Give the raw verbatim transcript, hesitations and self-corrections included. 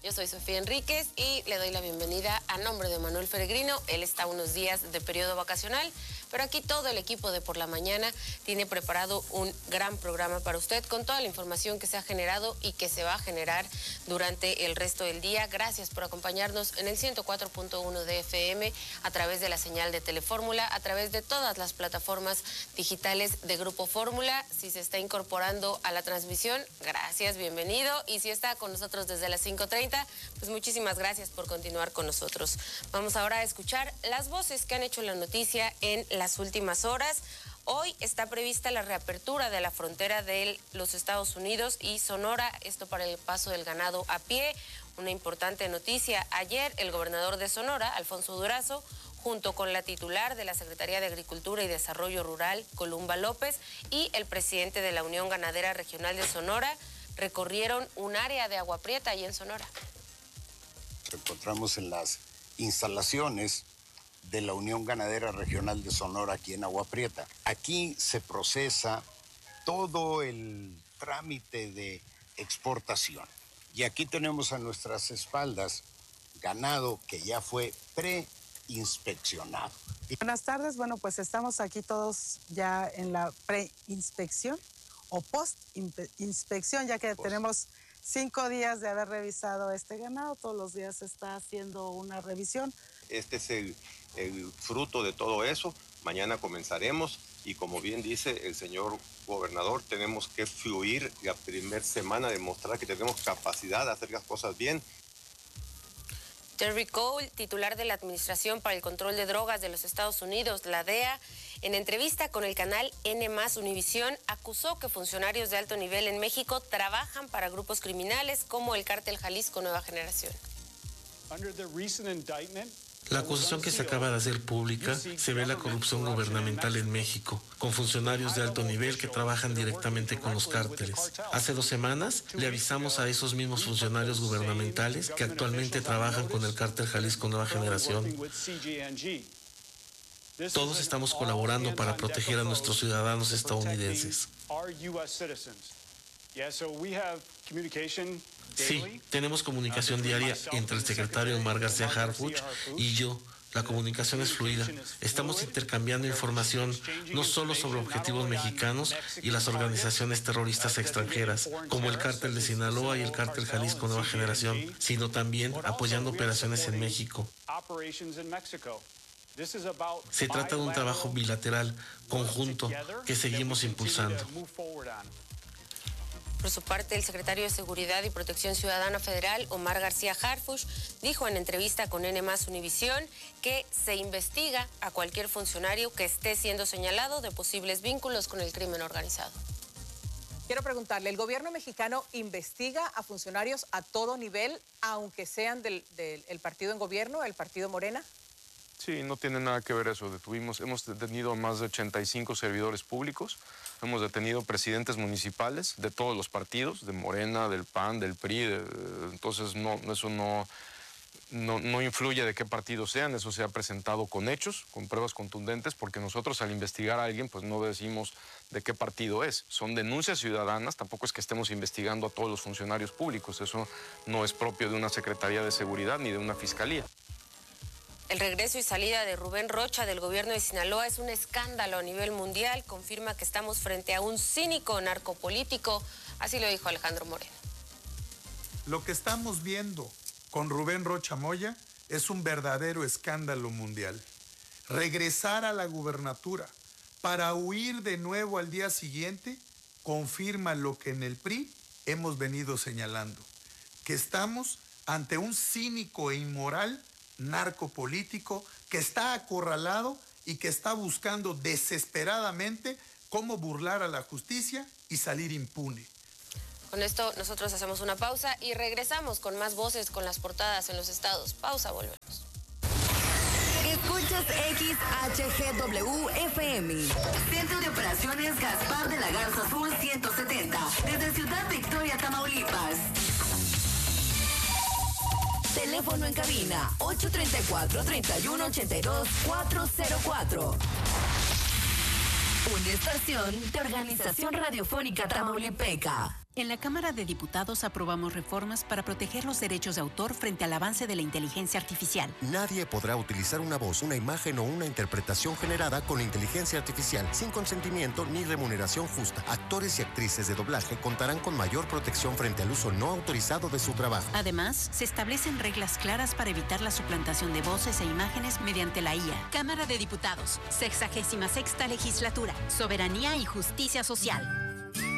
Yo soy Sofía Enríquez y le doy la bienvenida a nombre de Manuel Peregrino. Él está unos días de periodo vacacional, pero aquí todo el equipo de Por la Mañana tiene preparado un gran programa para usted con toda la información que se ha generado y que se va a generar durante el resto del día. Gracias por acompañarnos en el ciento cuatro punto uno de F M, a través de la señal de Telefórmula, a través de todas las plataformas digitales de Grupo Fórmula. Si se está incorporando a la transmisión, gracias, bienvenido. Y si está con nosotros desde las cinco treinta, pues muchísimas gracias por continuar con nosotros. Vamos ahora a escuchar las voces que han hecho la noticia en las últimas horas. Hoy está prevista la reapertura de la frontera de los Estados Unidos y Sonora, esto para el paso del ganado a pie. Una importante noticia: ayer el gobernador de Sonora, Alfonso Durazo, junto con la titular de la Secretaría de Agricultura y Desarrollo Rural, Columba López, y el presidente de la Unión Ganadera Regional de Sonora, recorrieron un área de Agua Prieta ahí en Sonora. Nos encontramos en las instalaciones de la Unión Ganadera Regional de Sonora aquí en Agua Prieta. Aquí se procesa todo el trámite de exportación. Y aquí tenemos a nuestras espaldas ganado que ya fue preinspeccionado. Buenas tardes, bueno, pues estamos aquí todos ya en la preinspección o post-inspección, ya que post. tenemos cinco días de haber revisado este ganado. Todos los días se está haciendo una revisión. Este es el, el fruto de todo eso. Mañana comenzaremos y, como bien dice el señor gobernador, tenemos que fluir la primera semana, demostrar que tenemos capacidad de hacer las cosas bien. Terry Cole, titular de la Administración para el Control de Drogas de los Estados Unidos, la D E A, en entrevista con el canal N más Univisión, acusó que funcionarios de alto nivel en México trabajan para grupos criminales como el Cártel Jalisco Nueva Generación. La acusación que se acaba de hacer pública se ve la corrupción gubernamental en México, con funcionarios de alto nivel que trabajan directamente con los cárteles. Hace dos semanas le avisamos a esos mismos funcionarios gubernamentales que actualmente trabajan con el Cártel Jalisco Nueva Generación. Todos estamos colaborando para proteger a nuestros ciudadanos estadounidenses. Sí, tenemos comunicación diaria entre el secretario Omar García Harfuch y yo. La comunicación es fluida. Estamos intercambiando información no solo sobre objetivos mexicanos y las organizaciones terroristas extranjeras, como el Cártel de Sinaloa y el Cártel Jalisco Nueva Generación, sino también apoyando operaciones en México. Se trata de un trabajo bilateral, conjunto, que seguimos impulsando. Por su parte, el secretario de Seguridad y Protección Ciudadana Federal, Omar García Harfuch, dijo en entrevista con N más Univisión que se investiga a cualquier funcionario que esté siendo señalado de posibles vínculos con el crimen organizado. Quiero preguntarle, ¿el gobierno mexicano investiga a funcionarios a todo nivel, aunque sean del, del el partido en gobierno, el partido Morena? Sí, no tiene nada que ver eso. Detuvimos, hemos detenido a más de ochenta y cinco servidores públicos, hemos detenido presidentes municipales de todos los partidos, de Morena, del P A N, del P R I, de, entonces no, eso no, no, no influye de qué partido sean, eso se ha presentado con hechos, con pruebas contundentes, porque nosotros al investigar a alguien pues no decimos de qué partido es. Son denuncias ciudadanas, tampoco es que estemos investigando a todos los funcionarios públicos, eso no es propio de una Secretaría de Seguridad ni de una Fiscalía. El regreso y salida de Rubén Rocha del gobierno de Sinaloa es un escándalo a nivel mundial. Confirma que estamos frente a un cínico narcopolítico. Así lo dijo Alejandro Moreno. Lo que estamos viendo con Rubén Rocha Moya es un verdadero escándalo mundial. Regresar a la gubernatura para huir de nuevo al día siguiente confirma lo que en el P R I hemos venido señalando, que estamos ante un cínico e inmoral narcopolítico que está acorralado y que está buscando desesperadamente cómo burlar a la justicia y salir impune. Con esto nosotros hacemos una pausa y regresamos con más voces con las portadas en los estados. Pausa, volvemos. Escuchas X H G W F M. Centro de Operaciones Gaspar de la Garza Sur ciento setenta. Desde Ciudad Victoria, Tamaulipas. Teléfono en cabina ocho tres cuatro, tres uno ocho dos, cuatro cero cuatro. Una estación de Organización Radiofónica Tamaulipeca. En la Cámara de Diputados aprobamos reformas para proteger los derechos de autor frente al avance de la inteligencia artificial. Nadie podrá utilizar una voz, una imagen o una interpretación generada con inteligencia artificial sin consentimiento ni remuneración justa. Actores y actrices de doblaje contarán con mayor protección frente al uso no autorizado de su trabajo. Además, se establecen reglas claras para evitar la suplantación de voces e imágenes mediante la I A. Cámara de Diputados, sexagésima sexta legislatura, soberanía y justicia social.